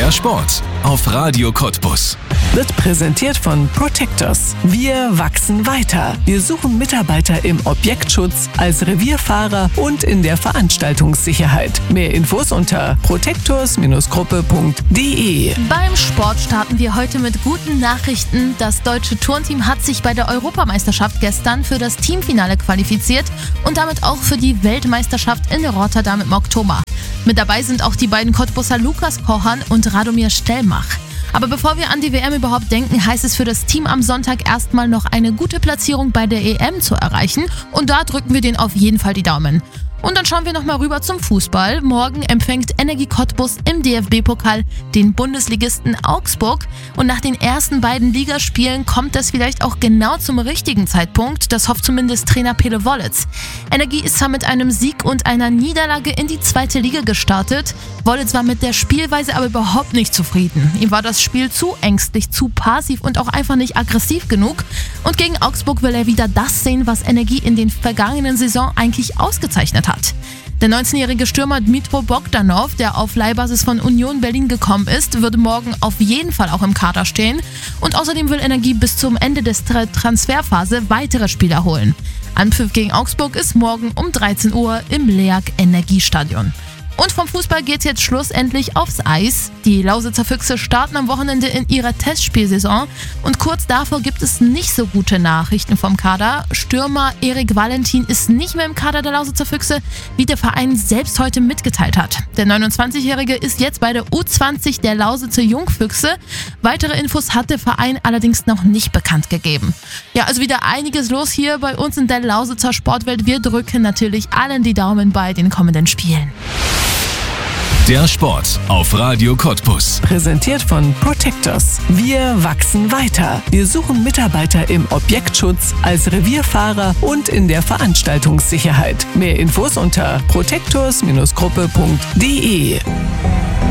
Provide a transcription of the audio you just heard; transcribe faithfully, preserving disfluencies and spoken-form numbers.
Der Sport auf Radio Cottbus. Wird präsentiert von Protectors. Wir wachsen weiter. Wir suchen Mitarbeiter im Objektschutz, als Revierfahrer und in der Veranstaltungssicherheit. Mehr Infos unter protectors Gruppe punkt de. Beim Sport starten wir heute mit guten Nachrichten. Das deutsche Turnteam hat sich bei der Europameisterschaft gestern für das Teamfinale qualifiziert und damit auch für die Weltmeisterschaft in Rotterdam im Oktober. Mit dabei sind auch die beiden Cottbuser Lukas Kohan und Radomir Stellmach. Aber bevor wir an die W M überhaupt denken, heißt es für das Team am Sonntag erstmal noch eine gute Platzierung bei der E M zu erreichen. Und da drücken wir denen auf jeden Fall die Daumen. Und dann schauen wir nochmal rüber zum Fußball. Morgen empfängt Energie Cottbus im D F B-Pokal den Bundesligisten Augsburg. Und nach den ersten beiden Ligaspielen kommt das vielleicht auch genau zum richtigen Zeitpunkt. Das hofft zumindest Trainer Pele Wollitz. Energie ist zwar mit einem Sieg und einer Niederlage in die zweite Liga gestartet. Wollitz war mit der Spielweise aber überhaupt nicht zufrieden. Ihm war das Spiel zu ängstlich, zu passiv und auch einfach nicht aggressiv genug. Und gegen Augsburg will er wieder das sehen, was Energie in den vergangenen Saison eigentlich ausgezeichnet hat. Hat. Der neunzehnjährige Stürmer Dmitro Bogdanov, der auf Leihbasis von Union Berlin gekommen ist, würde morgen auf jeden Fall auch im Kader stehen. Und außerdem will Energie bis zum Ende des Tra- Transferphase weitere Spieler holen. Anpfiff gegen Augsburg ist morgen um dreizehn Uhr im LEAG Energiestadion. Und vom Fußball geht's jetzt schlussendlich aufs Eis. Die Lausitzer Füchse starten am Wochenende in ihrer Testspielsaison. Und kurz davor gibt es nicht so gute Nachrichten vom Kader. Stürmer Erik Valentin ist nicht mehr im Kader der Lausitzer Füchse, wie der Verein selbst heute mitgeteilt hat. Der neunundzwanzigjährige ist jetzt bei der U zwanzig der Lausitzer Jungfüchse. Weitere Infos hat der Verein allerdings noch nicht bekannt gegeben. Ja, also wieder einiges los hier bei uns in der Lausitzer Sportwelt. Wir drücken natürlich allen die Daumen bei den kommenden Spielen. Der Sport auf Radio Cottbus. Präsentiert von Protectors. Wir wachsen weiter. Wir suchen Mitarbeiter im Objektschutz, als Revierfahrer und in der Veranstaltungssicherheit. Mehr Infos unter protectors Gruppe punkt de.